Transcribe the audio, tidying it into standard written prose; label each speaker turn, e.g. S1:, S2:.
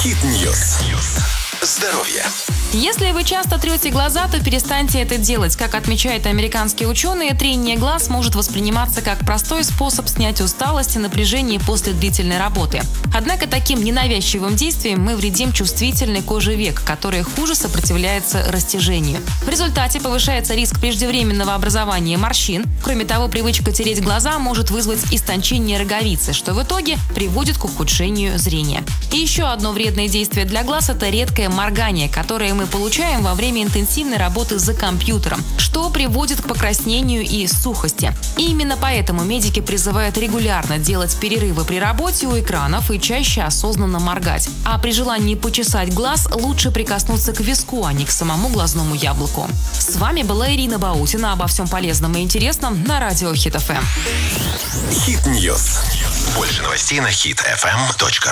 S1: Хит-ньюс. Здоровье.
S2: Если вы часто трете глаза, то перестаньте это делать. Как отмечают американские ученые, трение глаз может восприниматься как простой способ снять усталость и напряжение после длительной работы. Однако таким ненавязчивым действием мы вредим чувствительной коже век, которая хуже сопротивляется растяжению. В результате повышается риск преждевременного образования морщин. Кроме того, привычка тереть глаза может вызвать истончение роговицы, что в итоге приводит к ухудшению зрения. И еще одно вредное действие для глаз – это редкое моргание, которое мы получаем во время интенсивной работы за компьютером, что приводит к покраснению и сухости. И именно поэтому медики призывают регулярно делать перерывы при работе у экранов и чаще осознанно моргать. А при желании почесать глаз лучше прикоснуться к виску, а не к самому глазному яблоку. С вами была Ирина Баутина. Обо всем полезном и интересном на радио Хит ФМ.
S1: Хит-ньюс. Больше новостей на hitfm.ru.